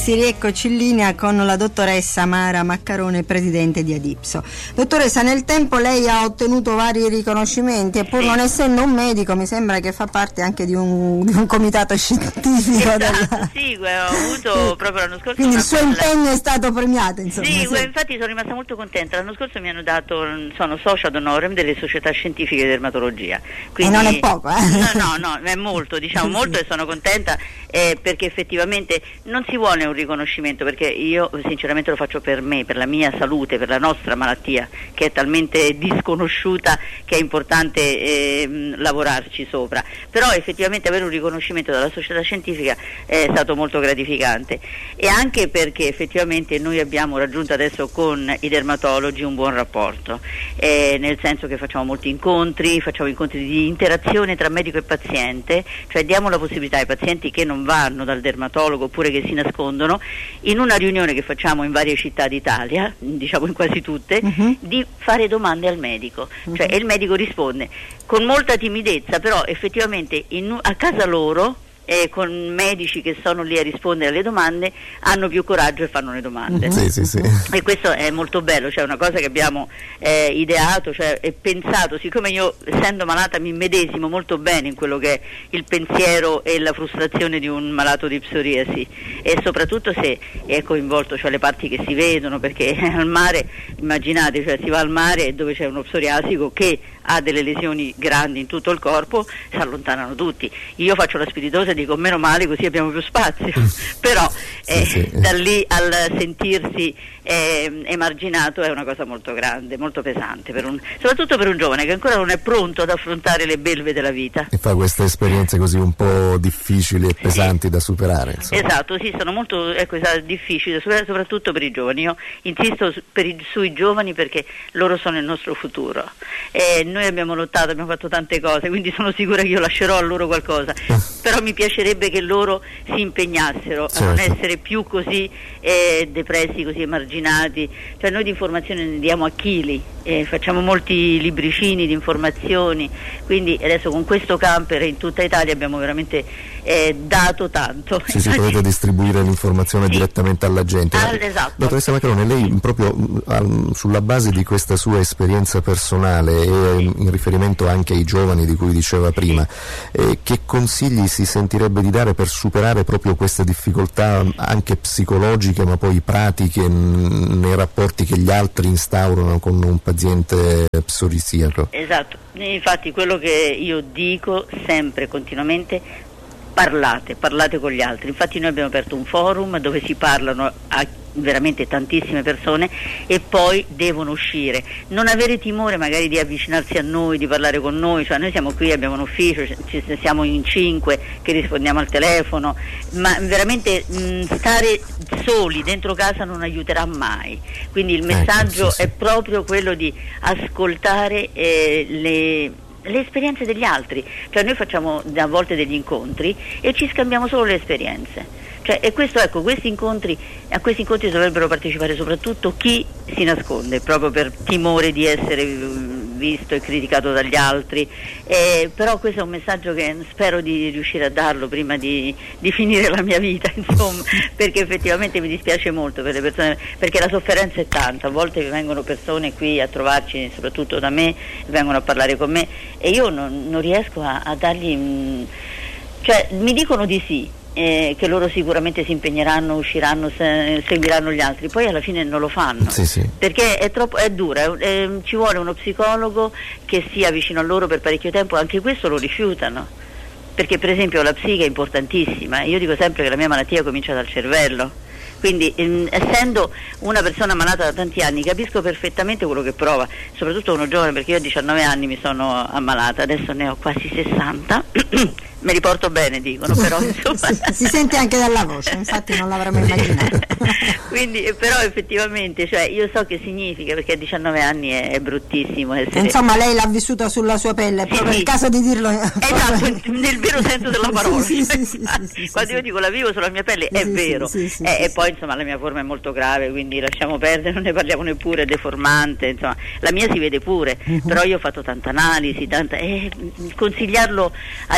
si rieccoci in linea con la dottoressa Mara Maccarone, presidente di Adipso. Dottoressa, nel tempo lei ha ottenuto vari riconoscimenti e pur non essendo un medico mi sembra che fa parte anche di un comitato scientifico. Sì, ho avuto proprio l'anno scorso. Quindi il suo impegno è stato premiato, insomma. Sì, infatti sono rimasta molto contenta. L'anno scorso mi hanno dato, sono socio ad honorem delle società scientifiche di dermatologia. Quindi, e non è poco, No, è molto, diciamo molto, e sono contenta perché effettivamente non si vuole un riconoscimento, perché io sinceramente lo faccio per me, per la mia salute, per la nostra malattia che è talmente disconosciuta che è importante lavorarci sopra, però effettivamente avere un riconoscimento dalla società scientifica è stato molto gratificante, e anche perché effettivamente noi abbiamo raggiunto adesso con i dermatologi un buon rapporto, nel senso che facciamo molti incontri, facciamo incontri di interazione tra medico e paziente, cioè diamo la possibilità ai pazienti che non vanno dal dermatologo oppure che si nascondono, in una riunione che facciamo in varie città d'Italia, diciamo in quasi tutte, di fare domande al medico, cioè, e il medico risponde con molta timidezza, però effettivamente a casa loro, con medici che sono lì a rispondere alle domande, hanno più coraggio e fanno le domande. Sì. E questo è molto bello, cioè una cosa che abbiamo ideato, cioè e pensato, siccome io essendo malata mi medesimo molto bene in quello che è il pensiero e la frustrazione di un malato di psoriasi, e soprattutto se è coinvolto, cioè le parti che si vedono, perché al mare, immaginate, cioè si va al mare dove c'è uno psoriasico che ha delle lesioni grandi in tutto il corpo, si allontanano tutti. Io faccio la spiritosa e dico meno male, così abbiamo più spazio, però da lì al sentirsi emarginato è una cosa molto grande, molto pesante, soprattutto per un giovane che ancora non è pronto ad affrontare le belve della vita. E fa queste esperienze così un po' difficili e pesanti da superare. Insomma. Esatto, sì, sono molto difficili da superare, soprattutto per i giovani. Io insisto sui giovani perché loro sono il nostro futuro. Noi abbiamo lottato, abbiamo fatto tante cose, quindi sono sicura che io lascerò a loro qualcosa, però mi piacerebbe che loro si impegnassero a non essere più così depressi, così emarginati. Cioè noi di informazione ne diamo a chili, facciamo molti libricini di informazioni, quindi adesso con questo camper in tutta Italia abbiamo veramente dato tanto. Sì, potete distribuire l'informazione direttamente alla gente. Esatto. Dottoressa Maccarone, lei proprio sulla base di questa sua esperienza personale e in riferimento anche ai giovani di cui diceva prima, che consigli si sentirebbe di dare per superare proprio queste difficoltà anche psicologiche ma poi pratiche nei rapporti che gli altri instaurano con un paziente psoriasiaco? Esatto, infatti quello che io dico sempre, continuamente, parlate con gli altri. Infatti noi abbiamo aperto un forum dove si parlano a veramente tantissime persone e poi devono uscire, non avere timore magari di avvicinarsi a noi, di parlare con noi, cioè noi siamo qui, abbiamo un ufficio, siamo in 5 che rispondiamo al telefono, ma veramente stare soli dentro casa non aiuterà mai, quindi il messaggio è proprio quello di ascoltare le esperienze degli altri, cioè noi facciamo a volte degli incontri e ci scambiamo solo le esperienze. E questo, a questi incontri dovrebbero partecipare soprattutto chi si nasconde, proprio per timore di essere visto e criticato dagli altri, però questo è un messaggio che spero di riuscire a darlo prima di finire la mia vita, insomma, perché effettivamente mi dispiace molto per le persone, perché la sofferenza è tanta, a volte vengono persone qui a trovarci, soprattutto da me, vengono a parlare con me e io non riesco a dargli, cioè mi dicono di sì, che loro sicuramente si impegneranno, usciranno, seguiranno gli altri, poi alla fine non lo fanno, perché è dura, ci vuole uno psicologo che sia vicino a loro per parecchio tempo, anche questo lo rifiutano, perché per esempio la psiche è importantissima, io dico sempre che la mia malattia comincia dal cervello, quindi essendo una persona malata da tanti anni capisco perfettamente quello che prova, soprattutto uno giovane, perché io a 19 anni mi sono ammalata, adesso ne ho quasi 60 me li porto bene, dicono, però insomma si sente anche dalla voce, infatti non l'avremmo immaginato. Quindi, però effettivamente, cioè, io so che significa, perché a 19 anni è bruttissimo essere... Insomma, lei l'ha vissuta sulla sua pelle, è proprio il caso di dirlo. Esatto, nel vero senso della parola. Quando io dico la vivo sulla mia pelle, è vero. E poi insomma la mia forma è molto grave, quindi lasciamo perdere, non ne parliamo neppure, è deformante, insomma, la mia si vede pure, però io ho fatto tanta analisi, consigliarlo agli altri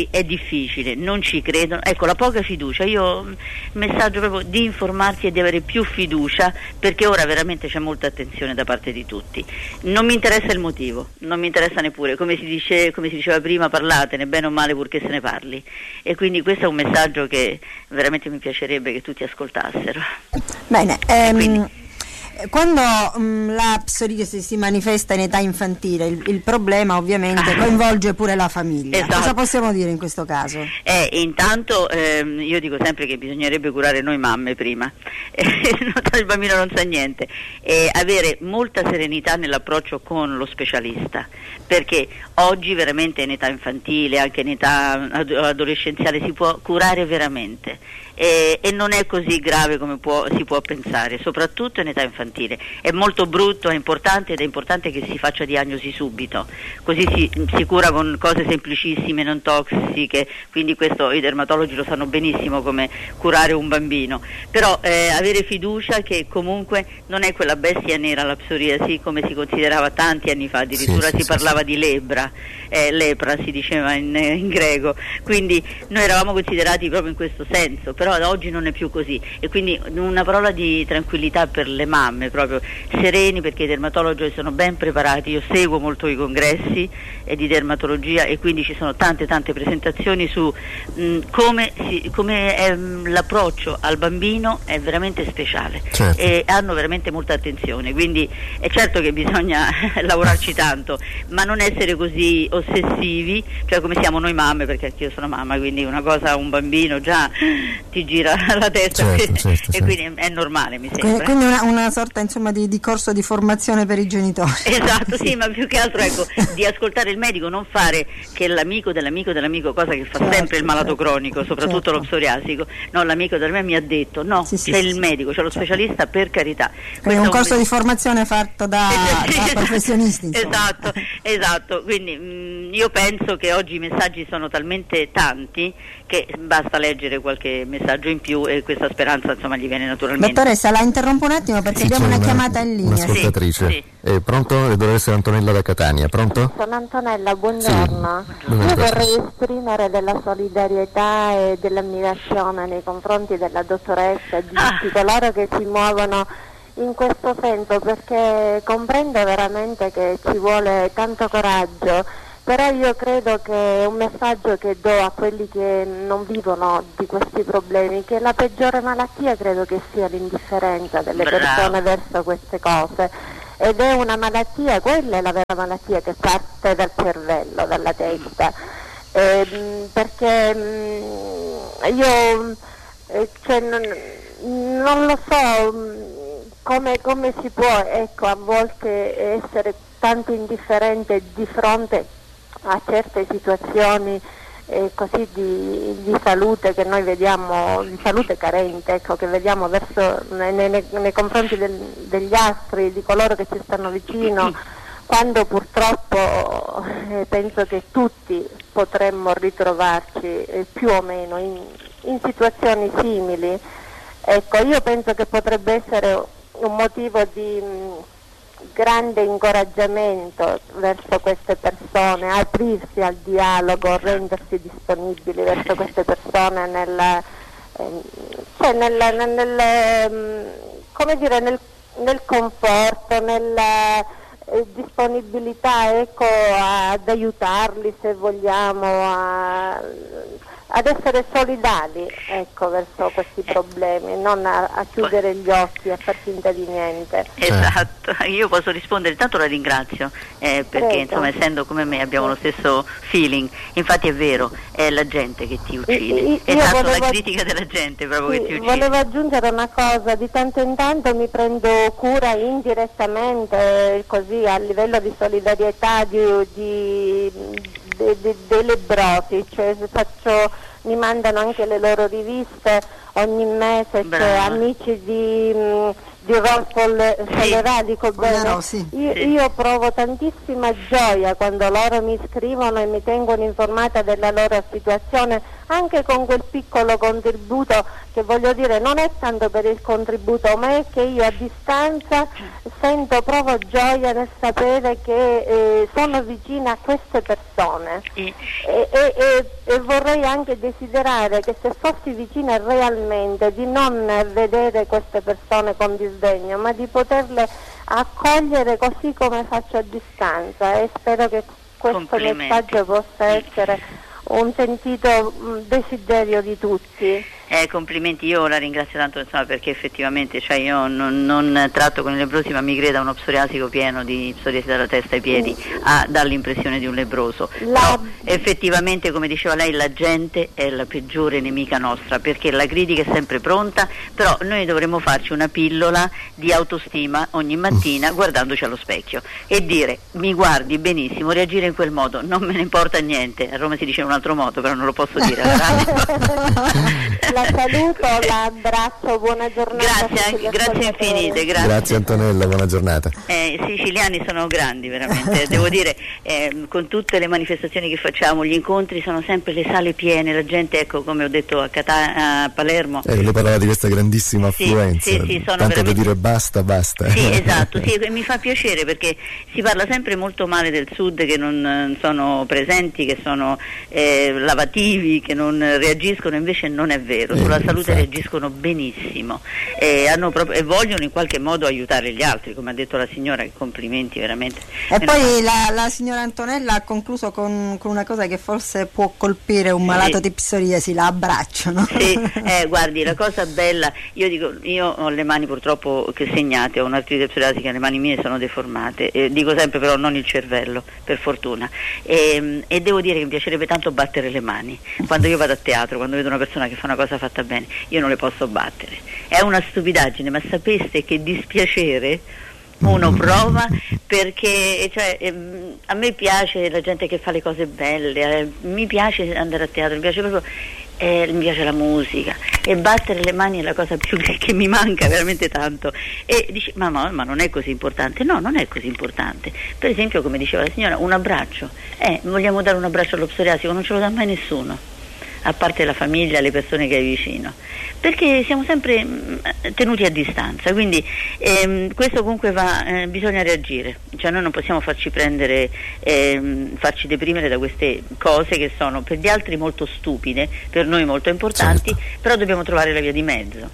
quindi è difficile, non ci credono, ecco la poca fiducia. Io messaggio proprio di informarsi e di avere più fiducia, perché ora veramente c'è molta attenzione da parte di tutti. Non mi interessa il motivo, non mi interessa neppure, come si diceva prima, parlatene bene o male purché se ne parli, e quindi questo è un messaggio che veramente mi piacerebbe che tutti ascoltassero. Bene, quando la psoriasi si manifesta in età infantile, il problema ovviamente coinvolge pure la famiglia. Esatto. Cosa possiamo dire in questo caso? Intanto io dico sempre che bisognerebbe curare noi mamme prima, il bambino non sa niente, avere molta serenità nell'approccio con lo specialista, perché oggi veramente in età infantile, anche in età adolescenziale, si può curare veramente. E non è così grave come si può pensare, soprattutto in età infantile. È molto brutto, è importante, ed è importante che si faccia diagnosi subito, così si cura con cose semplicissime, non tossiche, quindi questo i dermatologi lo sanno benissimo come curare un bambino, però avere fiducia che comunque non è quella bestia nera la psoriasi come si considerava tanti anni fa, addirittura si parlava di lepra si diceva in greco, quindi noi eravamo considerati proprio in questo senso, però oggi non è più così, e quindi una parola di tranquillità per le mamme, proprio sereni, perché i dermatologi sono ben preparati. Io seguo molto i congressi di dermatologia, e quindi ci sono tante presentazioni su come è l'approccio al bambino, è veramente speciale, certo. E hanno veramente molta attenzione, quindi è certo che bisogna lavorarci tanto, ma non essere così ossessivi, cioè come siamo noi mamme, perché anch'io sono mamma, quindi una cosa, un bambino già ti gira la testa, certo. quindi è normale, mi sembra. Quindi una sorta insomma di corso di formazione per i genitori. Esatto, sì, ma più che altro di ascoltare il medico, non fare che l'amico dell'amico, cosa che fa sempre il malato cronico, soprattutto lo psoriasico. No, l'amico da me mi ha detto c'è il medico, c'è lo specialista, per carità. Quindi un corso di formazione fatto da professionisti. Esatto, quindi io penso che oggi i messaggi sono talmente tanti che basta leggere qualche messaggio in più, e questa speranza insomma gli viene naturalmente. Dottoressa, la interrompo un attimo perché abbiamo una chiamata in linea. Un'ascoltatrice. Sì. Pronto? Dovrebbe essere Antonella da Catania. Pronto? Sono Antonella, buongiorno. Sì. Io vorrei esprimere della solidarietà e dell'ammirazione nei confronti della dottoressa e di tutti coloro che si muovono in questo senso, perché comprendo veramente che ci vuole tanto coraggio, però io credo che è un messaggio che do a quelli che non vivono di questi problemi, che la peggiore malattia credo che sia l'indifferenza delle persone verso queste cose, ed è una malattia, quella è la vera malattia, che parte dal cervello, dalla testa, perché io non lo so come si può, ecco, a volte essere tanto indifferente di fronte a certe situazioni così di salute che noi vediamo, di salute carente, ecco, che vediamo nei confronti degli altri, di coloro che ci stanno vicino, quando purtroppo penso che tutti potremmo ritrovarci più o meno in situazioni simili. Ecco, io penso che potrebbe essere un motivo di grande incoraggiamento verso queste persone, aprirsi al dialogo, rendersi disponibili verso queste persone nel conforto, nella disponibilità, ecco, ad aiutarli se vogliamo, ad essere solidali, ecco, verso questi problemi, non a chiudere gli occhi, a far finta di niente. Esatto, io posso rispondere, tanto la ringrazio, perché insomma, essendo come me abbiamo lo stesso feeling, infatti è vero, è la gente che ti uccide, è tanto la critica della gente proprio che ti uccide. Volevo aggiungere una cosa, di tanto in tanto mi prendo cura indirettamente, così a livello di solidarietà dei lebbrosi, cioè mi mandano anche le loro riviste ogni mese, cioè amici di Rolfo Solerà, dico bene. Io provo tantissima gioia quando loro mi scrivono e mi tengono informata della loro situazione, anche con quel piccolo contributo, che voglio dire non è tanto per il contributo, ma è che io a distanza provo gioia nel sapere che sono vicina a queste persone e vorrei anche desiderare che, se fossi vicina realmente, di non vedere queste persone con disdegno, ma di poterle accogliere così come faccio a distanza, e spero che questo messaggio possa essere un sentito desiderio di tutti. Complimenti, io la ringrazio tanto, insomma, perché effettivamente, cioè, io non tratto con i lebbrosi, ma mi creda, uno psoriasico pieno di psoriasi dalla testa ai piedi dà l'impressione di un lebbroso. Però effettivamente, come diceva lei, la gente è la peggiore nemica nostra, perché la critica è sempre pronta, però noi dovremmo farci una pillola di autostima ogni mattina guardandoci allo specchio e dire: mi guardi benissimo, reagire in quel modo, non me ne importa niente. A Roma si dice in un altro modo, però non lo posso dire alla radio. La saluto, la abbraccio, buona giornata. Grazie infinite. Grazie Antonella, buona giornata. I siciliani sono grandi, veramente, devo dire, con tutte le manifestazioni che facciamo, gli incontri sono sempre le sale piene, la gente, ecco, come ho detto a Palermo. Lei parlava di questa grandissima affluenza, sì, sono tanto veramente... da dire basta. Sì, esatto, sì, mi fa piacere, perché si parla sempre molto male del sud, che non sono presenti, che sono lavativi, che non reagiscono, invece non è vero. Sulla salute reagiscono benissimo e vogliono in qualche modo aiutare gli altri, come ha detto la signora, complimenti veramente. E poi la signora Antonella ha concluso con una cosa che forse può colpire un malato di psoriasi: la abbracciano. Sì, guardi, la cosa bella, io ho le mani purtroppo segnate, ho un'artrite psoriasica, le mani mie sono deformate, dico sempre però non il cervello, per fortuna, e devo dire che mi piacerebbe tanto battere le mani. Quando io vado a teatro, quando vedo una persona che fa una cosa fatta bene, io non le posso battere, è una stupidaggine, ma sapeste che dispiacere uno prova, perché a me piace la gente che fa le cose belle, mi piace andare a teatro, mi piace proprio, mi piace la musica, e battere le mani è la cosa più che mi manca veramente tanto. E dici: ma non è così importante. No, non è così importante. Per esempio, come diceva la signora, un abbraccio, vogliamo dare un abbraccio allo psoriasico, non ce lo dà mai nessuno, a parte la famiglia, le persone che hai vicino, perché siamo sempre tenuti a distanza, quindi questo comunque bisogna reagire, cioè noi non possiamo farci prendere, farci deprimere da queste cose che sono per gli altri molto stupide, per noi molto importanti, certo. Però dobbiamo trovare la via di mezzo.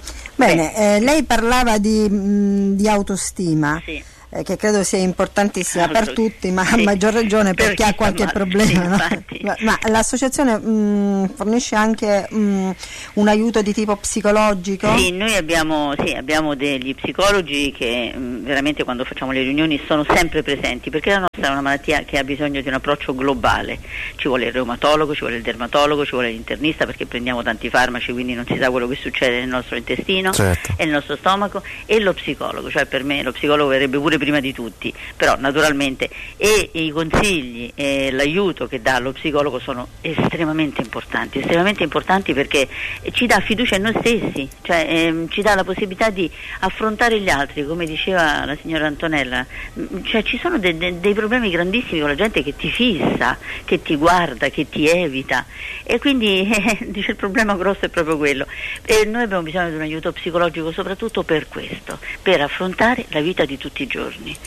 Bene, lei parlava di autostima. Sì. Che credo sia importantissima per tutti, ma a maggior ragione per chi ha qualche problema. Sì, no? Ma l'associazione fornisce anche un aiuto di tipo psicologico? Sì, noi abbiamo degli psicologi che veramente, quando facciamo le riunioni, sono sempre presenti, perché la nostra è una malattia che ha bisogno di un approccio globale. Ci vuole il reumatologo, ci vuole il dermatologo, ci vuole l'internista, perché prendiamo tanti farmaci, quindi non si sa quello che succede nel nostro intestino, certo, e nel nostro stomaco, e lo psicologo, cioè per me lo psicologo verrebbe pure prima di tutti, però naturalmente, e i consigli e l'aiuto che dà lo psicologo sono estremamente importanti, perché ci dà fiducia in noi stessi, cioè ci dà la possibilità di affrontare gli altri, come diceva la signora Antonella, cioè ci sono dei problemi grandissimi con la gente che ti fissa, che ti guarda, che ti evita, e quindi dice il problema grosso è proprio quello, e noi abbiamo bisogno di un aiuto psicologico soprattutto per questo, per affrontare la vita di tutti i giorni,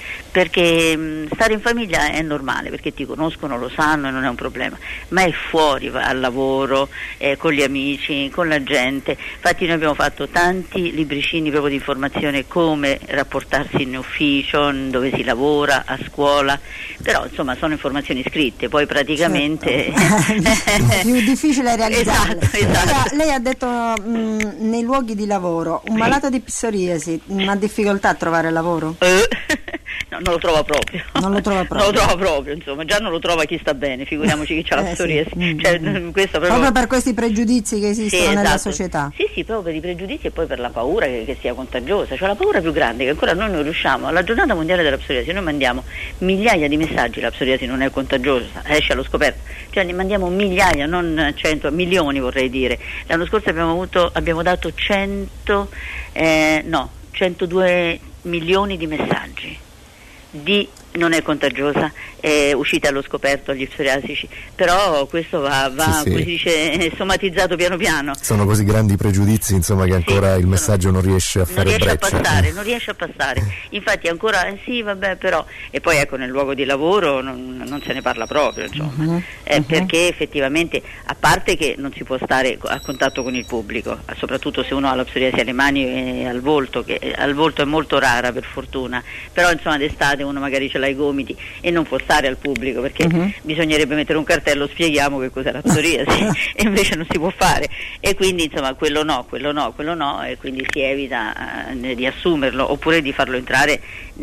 perché stare in famiglia è normale, perché ti conoscono, lo sanno e non è un problema, ma è fuori, al lavoro, con gli amici, con la gente. Infatti noi abbiamo fatto tanti libricini proprio di informazione, come rapportarsi in ufficio, dove si lavora, a scuola, però insomma sono informazioni scritte, poi praticamente certo. Più difficile realizzare. Esatto. Lei ha detto nei luoghi di lavoro, un malato di psoriasi ha difficoltà a trovare lavoro? No, non lo trova proprio. Non lo trova proprio, insomma, già non lo trova chi sta bene, figuriamoci chi c'ha la psoriasi. Sì. Cioè, questo proprio per questi pregiudizi che esistono nella società. Sì, proprio per i pregiudizi, e poi per la paura che sia contagiosa, cioè la paura più grande, che ancora noi non riusciamo. Alla giornata mondiale della psoriasi noi mandiamo migliaia di messaggi: la psoriasi non è contagiosa, esce allo scoperto, cioè ne mandiamo migliaia, non 100, milioni vorrei dire. L'anno scorso abbiamo dato 102 milioni di messaggi di non è contagiosa, è uscita allo scoperto agli psoriasici, però questo va sì. come si dice, somatizzato piano piano. Sono così grandi pregiudizi, insomma, che ancora il messaggio non riesce a fare breccia. Non riesce a passare. Infatti ancora sì, vabbè, però, e poi ecco, nel luogo di lavoro non se ne parla proprio, insomma. Perché effettivamente, a parte che non si può stare a contatto con il pubblico, soprattutto se uno ha la psoriasi alle mani e al volto, che al volto è molto rara per fortuna, però insomma d'estate uno magari ce l'ha ai gomiti e non può stare al pubblico, perché bisognerebbe mettere un cartello, spieghiamo che cos'è la psoriasi, e invece non si può fare, e quindi insomma quello no, e quindi si evita di assumerlo oppure di farlo entrare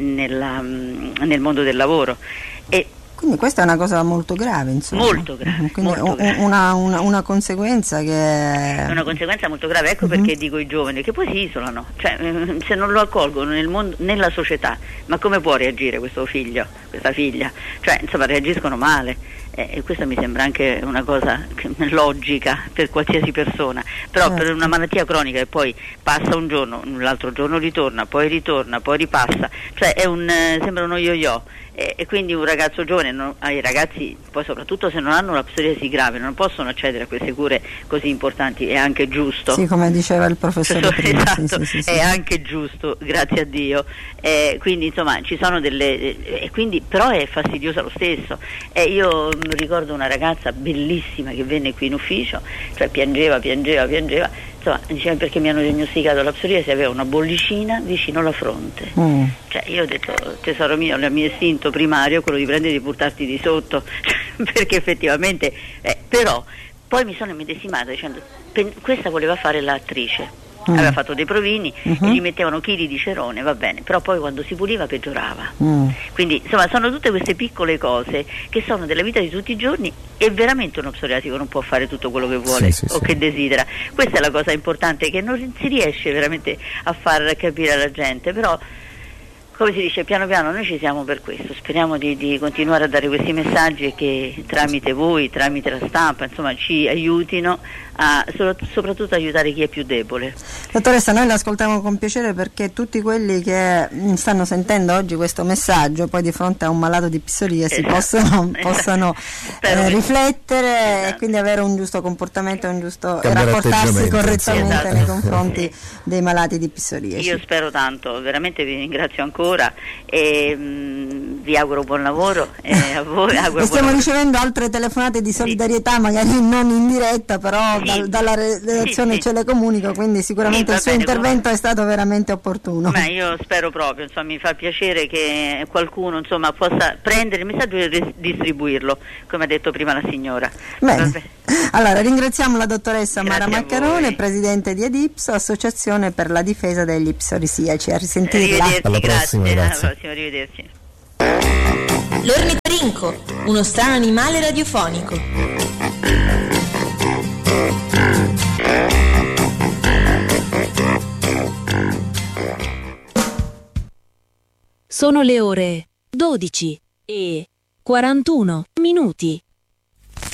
nel mondo del lavoro. Quindi questa è una cosa molto grave, insomma. Molto grave. Quindi molto grave. Una conseguenza che è una conseguenza molto grave, ecco perché dico i giovani che poi si isolano, cioè se non lo accolgono nel mondo, nella società, ma come può reagire questo figlio, questa figlia? Cioè insomma reagiscono male. E questa mi sembra anche una cosa logica per qualsiasi persona, però per una malattia cronica che poi passa un giorno, l'altro giorno ritorna, poi ripassa, cioè sembra uno yo-yo, e quindi un ragazzo giovane, i ragazzi poi soprattutto se non hanno una psoriasi grave non possono accedere a queste cure così importanti, è anche giusto. Sì, come diceva il professore prima. Esatto, sì. È anche giusto, grazie a Dio. Quindi insomma ci sono quindi però è fastidiosa lo stesso. Io ricordo una ragazza bellissima che venne qui in ufficio, cioè piangeva, insomma diceva perché mi hanno diagnosticato la psoriasi, aveva una bollicina vicino alla fronte. Cioè io ho detto, tesoro mio, il mio istinto primario è quello di prendere e di buttarti di sotto, perché effettivamente però poi mi sono immedesimata dicendo questa voleva fare l'attrice. Aveva fatto dei provini e gli mettevano chili di cerone, va bene, però poi quando si puliva peggiorava. Quindi insomma sono tutte queste piccole cose che sono della vita di tutti i giorni, e veramente uno psoriatico non può fare tutto quello che vuole che desidera. Questa è la cosa importante che non si riesce veramente a far capire alla gente, però come si dice, piano piano noi ci siamo per questo, speriamo di continuare a dare questi messaggi e che tramite voi, tramite la stampa, insomma ci aiutino a soprattutto aiutare chi è più debole. Dottoressa, noi l'ascoltiamo con piacere perché tutti quelli che stanno sentendo oggi questo messaggio poi di fronte a un malato di psoriasi possano riflettere e quindi avere un giusto comportamento e un giusto rapportarsi correttamente nei confronti dei malati di psoriasi. Io spero tanto, veramente vi ringrazio ancora e vi auguro buon lavoro e a voi auguro stiamo ricevendo altre telefonate di solidarietà, magari non in diretta, però dalla redazione ce le comunico, quindi sicuramente il suo intervento è stato veramente opportuno. Io spero proprio, insomma, mi fa piacere che qualcuno insomma possa prendere il messaggio e distribuirlo, come ha detto prima la signora. Bene. Allora ringraziamo la dottoressa Mara Maccarone, presidente di ADIPSO, Associazione per la difesa degli psorisiaci. A risentirla. Alla prossima, grazie. Alla prossima, arrivederci. L'ornitorinco, uno strano animale radiofonico. Sono le ore 12:41.